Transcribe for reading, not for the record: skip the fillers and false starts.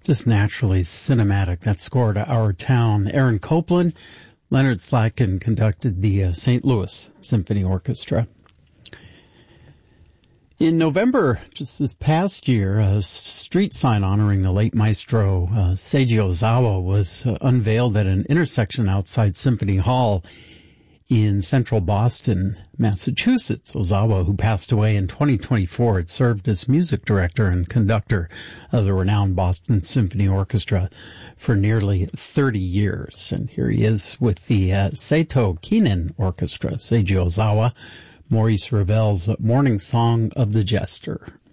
Just naturally cinematic. That score to Our Town. Aaron Copland, Leonard Slatkin conducted the St. Louis Symphony Orchestra. In November, just this past year, a street sign honoring the late maestro Seiji Ozawa was unveiled at an intersection outside Symphony Hall in central Boston, Massachusetts. Ozawa, who passed away in 2024, had served as music director and conductor of the renowned Boston Symphony Orchestra for nearly 30 years. And here he is with the Saito Kinen Orchestra, Seiji Ozawa, Maurice Ravel's Morning Song of the Jester.